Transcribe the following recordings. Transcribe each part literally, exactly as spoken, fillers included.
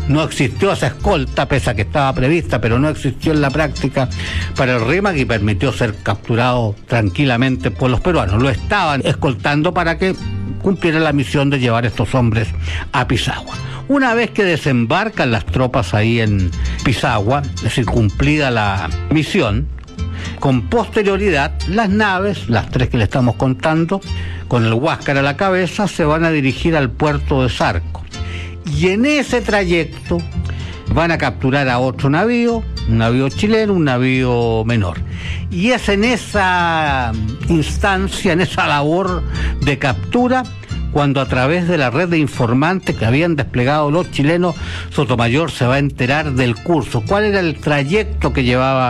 no existió esa escolta, pese a que estaba prevista, pero no existió en la práctica para el REMAC y permitió ser capturado tranquilamente por los peruanos. Lo estaban escoltando para que cumpliera la misión de llevar a estos hombres a Pisagua. Una vez que desembarcan las tropas ahí en Pisagua, es decir, cumplida la misión, con posterioridad las naves, las tres que le estamos contando, con el Huáscar a la cabeza, se van a dirigir al puerto de Zarco. Y en ese trayecto van a capturar a otro navío, un navío chileno, un navío menor. Y es en esa instancia, en esa labor de captura, cuando a través de la red de informantes que habían desplegado los chilenos, Sotomayor se va a enterar del curso, cuál era el trayecto que llevaba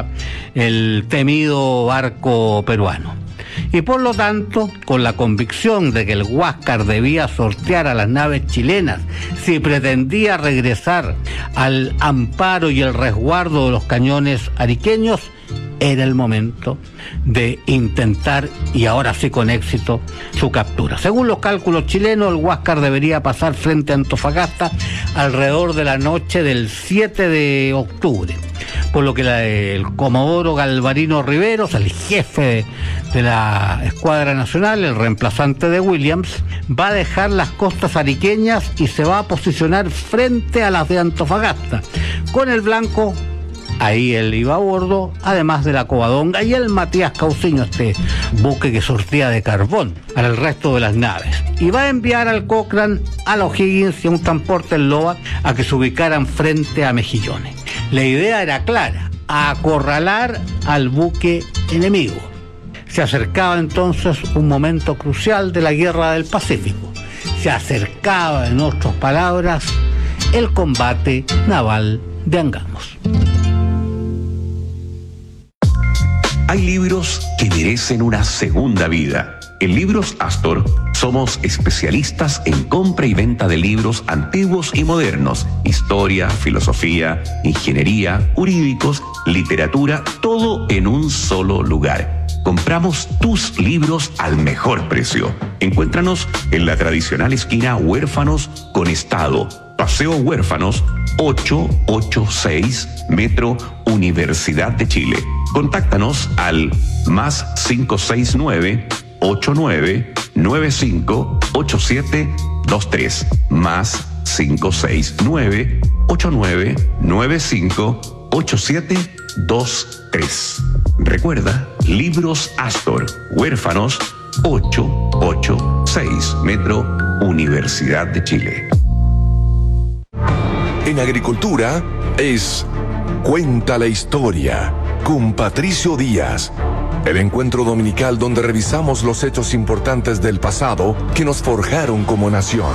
el temido barco peruano. Y por lo tanto, con la convicción de que el Huáscar debía sortear a las naves chilenas si pretendía regresar al amparo y el resguardo de los cañones ariqueños, era el momento de intentar, y ahora sí con éxito, su captura. Según los cálculos chilenos, el Huáscar debería pasar frente a Antofagasta alrededor de la noche del siete de octubre, por lo que la, el comodoro Galvarino Riveros, el jefe de, de la Escuadra Nacional, el reemplazante de Williams, va a dejar las costas ariqueñas y se va a posicionar frente a las de Antofagasta, con el Blanco. Ahí él iba a bordo, además de la Covadonga y el Matías Cauciño, este buque que sortía de carbón para el resto de las naves. Y va a enviar al Cochrane, a los O'Higgins y a un transporte en Loa a que se ubicaran frente a Mejillones. La idea era clara, acorralar al buque enemigo. Se acercaba entonces un momento crucial de la Guerra del Pacífico. Se acercaba, en otras palabras, el combate naval de Angamos. Hay libros que merecen una segunda vida. En Libros Astor somos especialistas en compra y venta de libros antiguos y modernos, historia, filosofía, ingeniería, jurídicos, literatura, todo en un solo lugar. Compramos tus libros al mejor precio. Encuéntranos en la tradicional esquina Huérfanos con Estado, Paseo Huérfanos, ochocientos ochenta y seis, Metro Universidad de Chile. Contáctanos al más cinco seis nueve, ocho nueve nueve cinco, ocho siete dos tres, más cinco seis nueve, ocho nueve nueve cinco, ocho siete dos tres. Recuerda, Libros Astor, Huérfanos, ochocientos ochenta y seis, Metro Universidad de Chile. En agricultura es Cuenta la Historia con Patricio Díaz, el encuentro dominical donde revisamos los hechos importantes del pasado que nos forjaron como nación.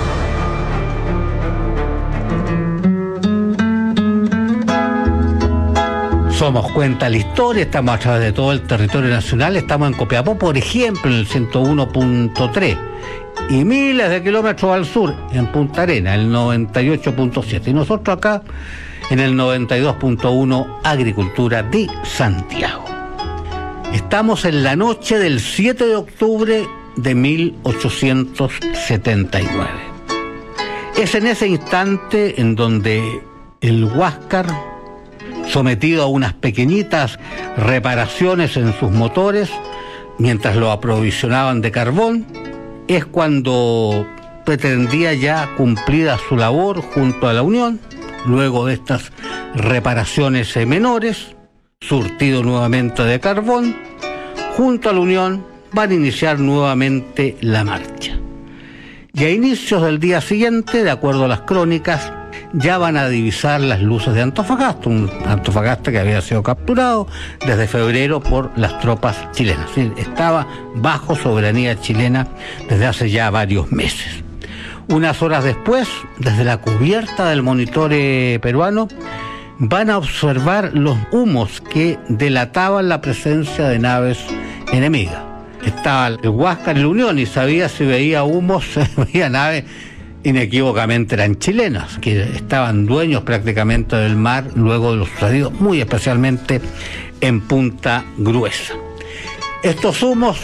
Somos Cuenta la Historia, estamos a través de todo el territorio nacional, estamos en Copiapó, por ejemplo, en el ciento uno punto tres, y miles de kilómetros al sur, en Punta Arenas, el noventa y ocho punto siete, y nosotros acá en el noventa y dos punto uno, Agricultura de Santiago. Estamos en la noche del siete de octubre de mil ochocientos setenta y nueve. Es en ese instante en donde el Huáscar, sometido a unas pequeñitas reparaciones en sus motores, mientras lo aprovisionaban de carbón, es cuando pretendía ya cumplida su labor junto a la Unión. Luego de estas reparaciones menores, surtido nuevamente de carbón, junto a la Unión van a iniciar nuevamente la marcha. Y a inicios del día siguiente, de acuerdo a las crónicas, ya van a divisar las luces de Antofagasta, un Antofagasta que había sido capturado desde febrero por las tropas chilenas. Es decir, estaba bajo soberanía chilena desde hace ya varios meses. Unas horas después, desde la cubierta del monitore peruano, van a observar los humos que delataban la presencia de naves enemigas. Estaba el Huáscar y la Unión y sabía si veía humos, veía naves, inequívocamente eran chilenas, que estaban dueños prácticamente del mar luego de lo sucedido, muy especialmente en Punta Gruesa. Estos humos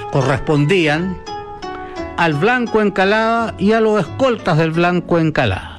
correspondían al Blanco Encalada y a los escoltas del Blanco Encalada.